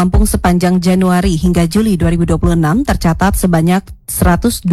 Lampung sepanjang Januari hingga Juli 2026 tercatat sebanyak 123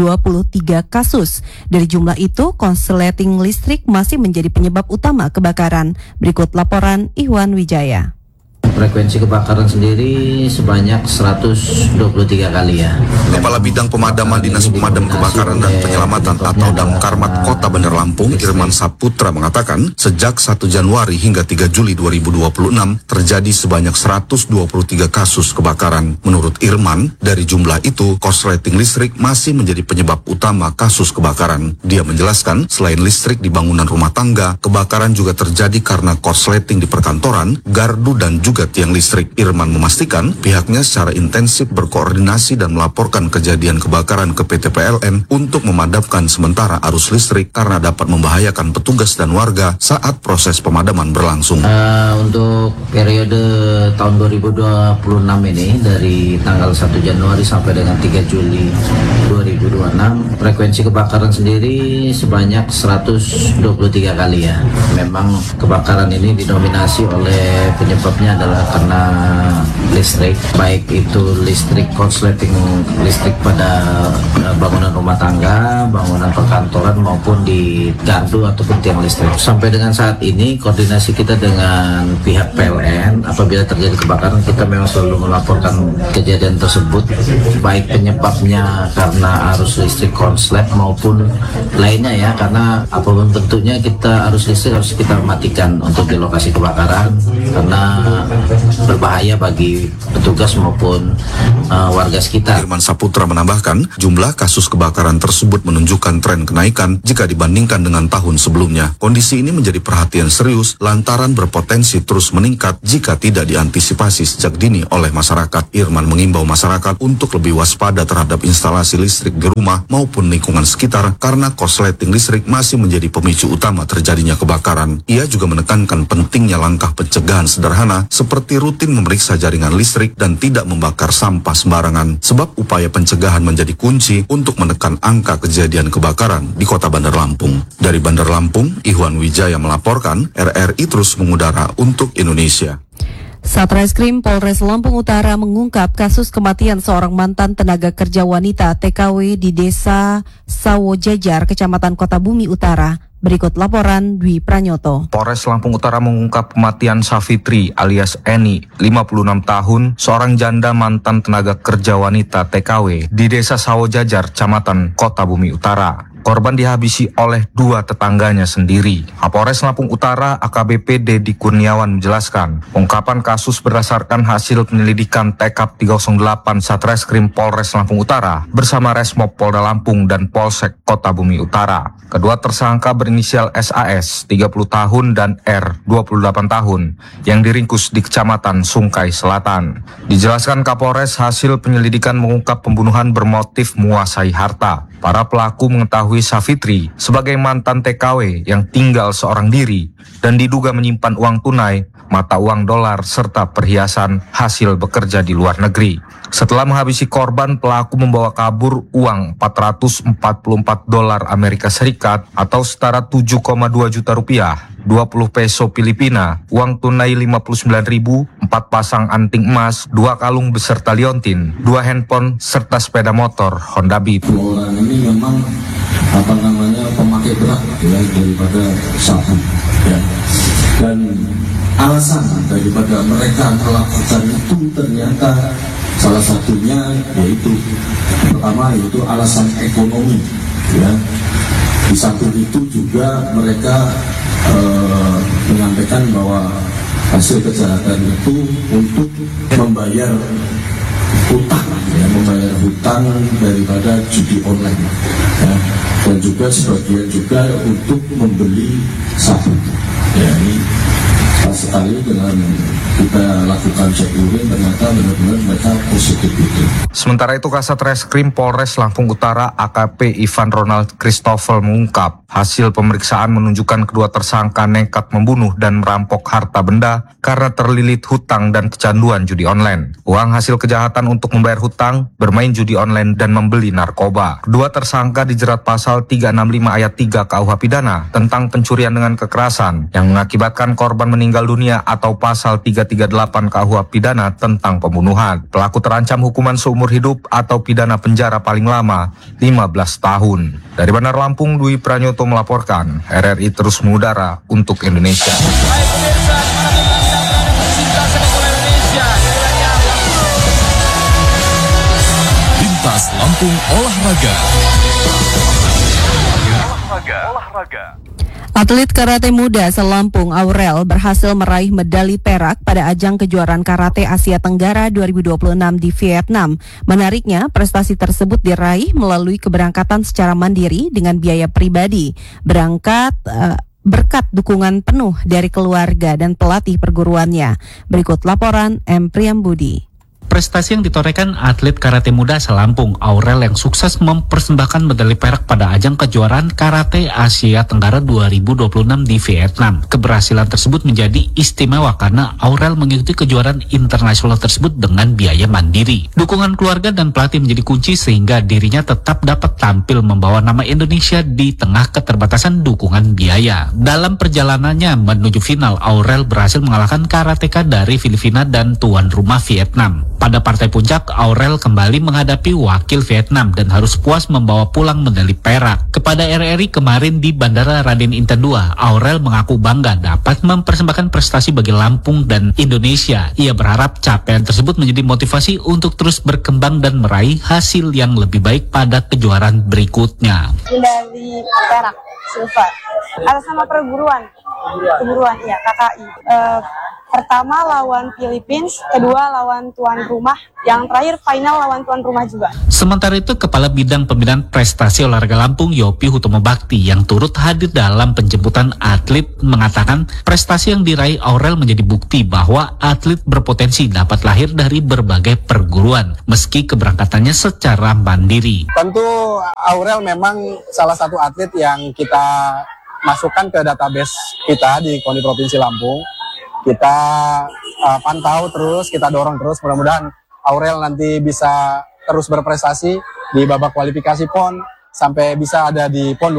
kasus. Dari jumlah itu, konsleting listrik masih menjadi penyebab utama kebakaran. Berikut laporan Iwan Wijaya. Frekuensi kebakaran sendiri sebanyak 123 kali ya. Kepala Bidang Pemadaman Dinas Pemadam Kebakaran dan Penyelamatan atau Damkarmat Kota Bandar Lampung, Irman Saputra mengatakan, sejak 1 Januari hingga 3 Juli 2026 terjadi sebanyak 123 kasus kebakaran. Menurut Irman, dari jumlah itu, korsleting listrik masih menjadi penyebab utama kasus kebakaran. Dia menjelaskan, selain listrik di bangunan rumah tangga, kebakaran juga terjadi karena korsleting di perkantoran, gardu dan juga tiang listrik. Irman memastikan pihaknya secara intensif berkoordinasi dan melaporkan kejadian kebakaran ke PT PLN untuk memadamkan sementara arus listrik karena dapat membahayakan petugas dan warga saat proses pemadaman berlangsung. Untuk periode tahun 2026 ini dari tanggal 1 Januari sampai dengan 3 Juli 2026 frekuensi kebakaran sendiri sebanyak 123 kali ya. Memang kebakaran ini didominasi oleh penyebabnya adalah karena listrik, baik itu listrik korsleting listrik pada bangunan rumah tangga, bangunan perkantoran maupun di gardu ataupun tiang listrik. Sampai dengan saat ini koordinasi kita dengan pihak PLN, apabila terjadi kebakaran kita memang selalu melaporkan kejadian tersebut, baik penyebabnya karena arus listrik konslet maupun lainnya ya, karena apapun bentuknya kita arus listrik harus kita matikan untuk di lokasi kebakaran karena berbahaya bagi petugas maupun warga sekitar. Irman Saputra menambahkan, jumlah kasus kebakaran tersebut menunjukkan tren kenaikan jika dibandingkan dengan tahun sebelumnya. Kondisi ini menjadi perhatian serius lantaran berpotensi terus meningkat jika tidak diantisipasi sejak dini oleh masyarakat. Irman mengimbau masyarakat untuk lebih waspada terhadap instalasi listrik di rumah maupun lingkungan sekitar karena korsleting listrik masih menjadi pemicu utama terjadinya kebakaran. Ia juga menekankan pentingnya langkah pencegahan sederhana seperti rutin memeriksa jaringan listrik dan tidak membakar sampah sembarangan, sebab upaya pencegahan menjadi kunci untuk menekan angka kejadian kebakaran di Kota Bandar Lampung. Dari Bandar Lampung, Iwan Wijaya melaporkan, RRI terus mengudara untuk Indonesia. Satreskrim Polres Lampung Utara mengungkap kasus kematian seorang mantan tenaga kerja wanita TKW di Desa Sawojajar, Kecamatan Kota Bumi Utara. Berikut laporan Dwi Pranyoto. Polres Lampung Utara mengungkap kematian Safitri alias Eni, 56 tahun, seorang janda mantan tenaga kerja wanita TKW di Desa Sawojajar, Kecamatan Kota Bumi Utara. Korban dihabisi oleh dua tetangganya sendiri. Kapolres Lampung Utara AKBP Dedi Kurniawan menjelaskan, pengungkapan kasus berdasarkan hasil penyelidikan TKP 308 Satreskrim Polres Lampung Utara bersama Resmob Polda Lampung dan Polsek Kota Bumi Utara. Kedua tersangka berinisial SAS 30 tahun dan R 28 tahun yang diringkus di Kecamatan Sungkai Selatan. Dijelaskan Kapolres, hasil penyelidikan mengungkap pembunuhan bermotif menguasai harta. Para pelaku mengetahui Safitri sebagai mantan TKW yang tinggal seorang diri dan diduga menyimpan uang tunai, mata uang dolar, serta perhiasan hasil bekerja di luar negeri. Setelah menghabisi korban, pelaku membawa kabur uang 444 dolar Amerika Serikat atau setara 7,2 juta rupiah, 20 peso Filipina, uang tunai 59.000, 4 pasang anting emas, 2 kalung beserta liontin, 2 handphone, serta sepeda motor Honda Beat. Orang ini memang pemakai berat ya, daripada sabu ya. Dan alasan daripada mereka melakukan itu ternyata salah satunya yaitu pertama yaitu alasan ekonomi ya. Di samping itu juga mereka menyampaikan bahwa hasil kejahatan itu untuk membayar hutang ya, membayar hutang daripada judi online ya. Dan juga sebagian juga untuk membeli sabu ya. Ini sekali dengan kita lakukan cek urin ternyata benar-benar mereka positif itu. Sementara itu Kasat Reskrim Polres Lampung Utara AKP Ivan Ronald Christoffel mengungkap hasil pemeriksaan menunjukkan kedua tersangka nekat membunuh dan merampok harta benda karena terlilit hutang dan kecanduan judi online. Uang hasil kejahatan untuk membayar hutang, bermain judi online dan membeli narkoba. Kedua tersangka dijerat pasal 365 ayat 3 KUH Pidana tentang pencurian dengan kekerasan yang mengakibatkan korban meninggal dunia atau pasal 33 338 KUH pidana tentang pembunuhan. Pelaku terancam hukuman seumur hidup atau pidana penjara paling lama 15 tahun. Dari Bandar Lampung, Dwi Pranyoto melaporkan. RRI terus mengudara untuk Indonesia. Lintas Lampung Olahraga. Atlet karate muda selampung Aurel berhasil meraih medali perak pada ajang kejuaraan karate Asia Tenggara 2026 di Vietnam. Menariknya, prestasi tersebut diraih melalui keberangkatan secara mandiri dengan biaya pribadi. Berkat dukungan penuh dari keluarga dan pelatih perguruannya. Berikut laporan M. Priambudi. Prestasi yang ditorehkan atlet karate muda selampung Aurel yang sukses mempersembahkan medali perak pada ajang kejuaraan karate Asia Tenggara 2026 di Vietnam. Keberhasilan tersebut menjadi istimewa karena Aurel mengikuti kejuaraan internasional tersebut dengan biaya mandiri. Dukungan keluarga dan pelatih menjadi kunci sehingga dirinya tetap dapat tampil membawa nama Indonesia di tengah keterbatasan dukungan biaya. Dalam perjalanannya menuju final, Aurel berhasil mengalahkan karateka dari Filipina dan tuan rumah Vietnam. Pada partai puncak, Aurel kembali menghadapi wakil Vietnam dan harus puas membawa pulang medali perak. Kepada RRI kemarin di Bandara Raden Intan II, Aurel mengaku bangga dapat mempersembahkan prestasi bagi Lampung dan Indonesia. Ia berharap capaian tersebut menjadi motivasi untuk terus berkembang dan meraih hasil yang lebih baik pada kejuaraan berikutnya. Medali perak, silver, atas nama perguruan, ya KKI. Pertama lawan Philippines, kedua lawan tuan rumah, yang terakhir final lawan tuan rumah juga. Sementara itu, Kepala Bidang Pembinaan Prestasi Olahraga Lampung Yopi Hutomo Bakti yang turut hadir dalam penjemputan atlet mengatakan prestasi yang diraih Aurel menjadi bukti bahwa atlet berpotensi dapat lahir dari berbagai perguruan meski keberangkatannya secara mandiri. Tentu Aurel memang salah satu atlet yang kita masukkan ke database kita di KONI Provinsi Lampung. Kita pantau terus, kita dorong terus, mudah-mudahan Aurel nanti bisa terus berprestasi di babak kualifikasi PON sampai bisa ada di PON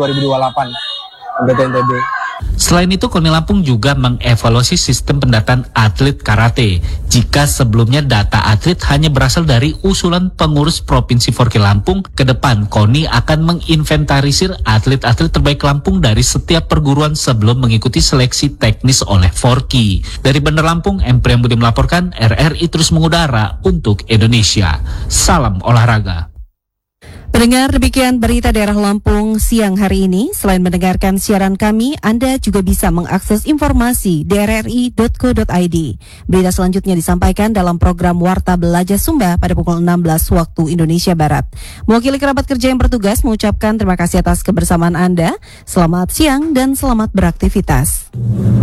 2028 NTB. Selain itu, KONI Lampung juga mengevaluasi sistem pendataan atlet karate. Jika sebelumnya data atlet hanya berasal dari usulan pengurus Provinsi Forki Lampung, ke depan KONI akan menginventarisir atlet-atlet terbaik Lampung dari setiap perguruan sebelum mengikuti seleksi teknis oleh Forki. Dari Bandar Lampung, M. Priambudi melaporkan, RRI terus mengudara untuk Indonesia. Salam olahraga. Pendengar, demikian berita daerah Lampung siang hari ini. Selain mendengarkan siaran kami, Anda juga bisa mengakses informasi di rri.co.id. Berita selanjutnya disampaikan dalam program Warta Belajar Sumba pada pukul 16 waktu Indonesia Barat. Mewakili kerabat kerja yang bertugas mengucapkan terima kasih atas kebersamaan Anda. Selamat siang dan selamat beraktivitas.